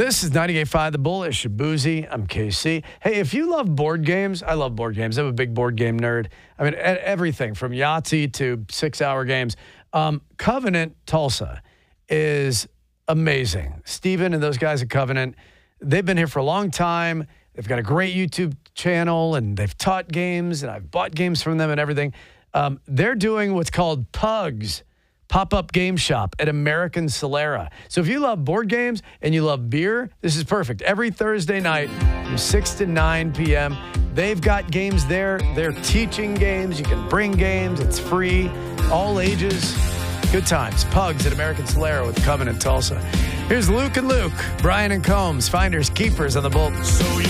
This is 98.5 The Bullish. Boozy. I'm KC. Hey, if you love board games, I love board games. I'm a big board game nerd. I mean, everything from Yahtzee to 6-hour games. Covenant Tulsa is amazing. Steven and those guys at Covenant, they've been here for a long time. They've got a great YouTube channel, and they've taught games, and I've bought games from them and everything. They're doing what's called Pugs, pop-up game shop at American Solera. So if you love board games and you love beer, this is perfect. Every Thursday night from 6 to 9 p.m., they've got games there. They're teaching games. You can bring games. It's free. All ages. Good times. Pugs at American Solera with Covenant Tulsa. Here's Luke and Luke, Brian and Combs, finders, keepers on the Bull. So